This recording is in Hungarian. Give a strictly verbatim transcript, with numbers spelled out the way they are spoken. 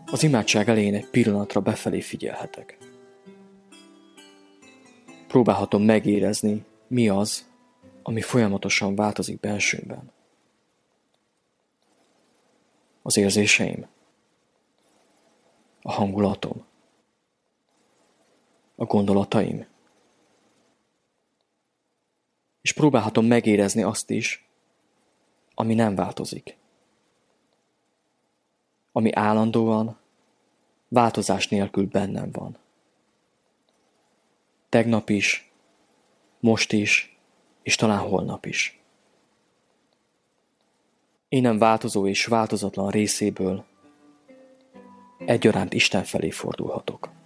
Az imádság elején egy pillanatra befelé figyelhetek. Próbálhatom megérezni, mi az, ami folyamatosan változik bensőmben. Az érzéseim, a hangulatom, a gondolataim. És próbálhatom megérezni azt is, ami nem változik. Ami állandóan, változás nélkül bennem van. Tegnap is, most is, és talán holnap is. Innen változó és változatlan részéből egyaránt Isten felé fordulhatok.